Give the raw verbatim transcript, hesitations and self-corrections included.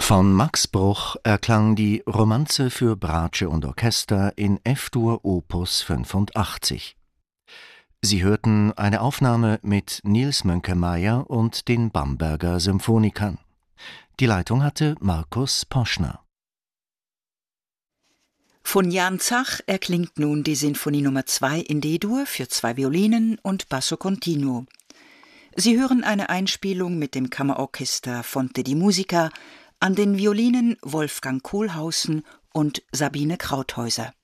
Von Max Bruch erklang die Romanze für Bratsche und Orchester in F-Dur Opus fünfundachtzig. Sie hörten eine Aufnahme mit Nils Mönke-Meyer und den Bamberger Symphonikern. Die Leitung hatte Markus Poschner. Von Jan Zach erklingt nun die Sinfonie Nummer zwei in D-Dur für zwei Violinen und Basso Continuo. Sie hören eine Einspielung mit dem Kammerorchester Fonte di Musica, an den Violinen Wolfgang Kohlhausen und Sabine Krauthäuser.